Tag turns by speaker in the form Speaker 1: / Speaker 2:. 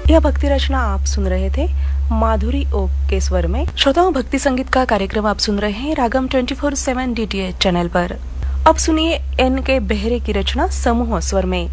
Speaker 1: यह भक्ति रचना आप सुन रहे थे माधुरी ओक के स्वर में। श्रोताओं, भक्ति संगीत का कार्यक्रम आप सुन रहे हैं रागम 24/7 DTH चैनल पर। अब सुनिए एन के बेहरे की रचना समूह स्वर में।